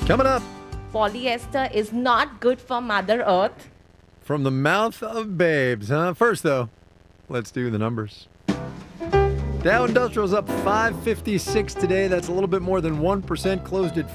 Coming up, Polyester is not good for Mother Earth. from the mouth of babes, huh? First, though, let's do the numbers. Dow Industrial's up 556 today. That's a little bit more than 1%. Closed at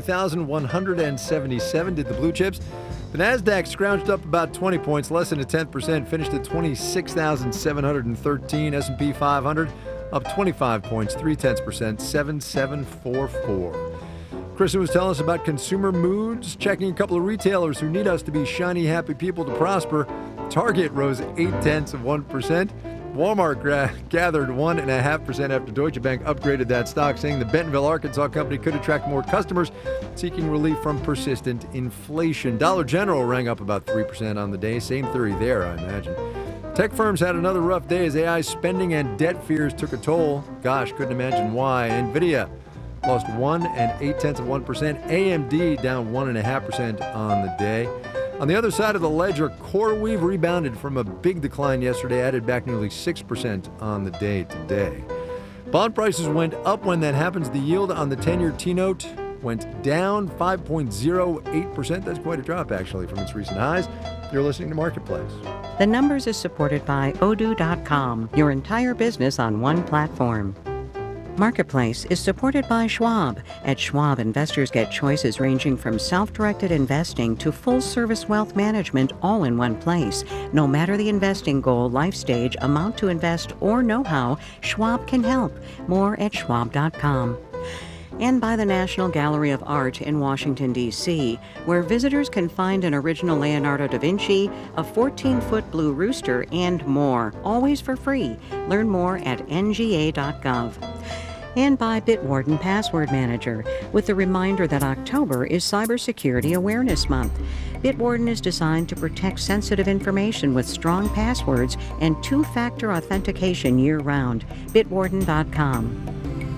52,177 did the blue chips. The NASDAQ scrounged up about 20 points, less than 10%, finished at 26,713. S&P 500 up 25 points, 0.3%, 7744. Kristen was telling us about consumer moods, checking a couple of retailers who need us to be shiny, happy people to prosper. Target rose 0.8%. Walmart gathered 1.5% after Deutsche Bank upgraded that stock, saying the Bentonville, Arkansas company could attract more customers seeking relief from persistent inflation. Dollar General rang up about 3% on the day. Same theory there, I imagine. Tech firms had another rough day as AI spending and debt fears took a toll. Gosh, couldn't imagine why. NVIDIA lost 1.8%. AMD down 1.5% on the day. On the other side of the ledger, CoreWeave rebounded from a big decline yesterday, added back nearly 6% on the day today. Bond prices went up when that happens. The yield on the 10-year T-note went down 5.08%. That's quite a drop, actually, from its recent highs. You're listening to Marketplace. The Numbers is supported by Odoo.com, your entire business on one platform. Marketplace is supported by Schwab. At Schwab, investors get choices ranging from self-directed investing to full-service wealth management all in one place. No matter the investing goal, life stage, amount to invest, or know-how, Schwab can help. More at Schwab.com. And by the National Gallery of Art in Washington, D.C., where visitors can find an original Leonardo da Vinci, a 14-foot blue rooster, and more, always for free. Learn more at nga.gov. And by Bitwarden Password Manager, with the reminder that October is Cybersecurity Awareness Month. Bitwarden is designed to protect sensitive information with strong passwords and two-factor authentication year-round. Bitwarden.com.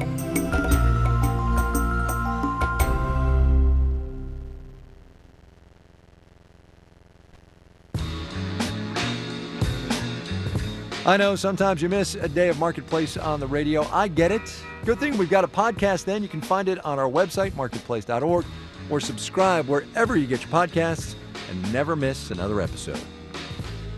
I know sometimes you miss a day of Marketplace on the radio. I get it. Good thing we've got a podcast then. You can find it on our website, marketplace.org, or subscribe wherever you get your podcasts and never miss another episode.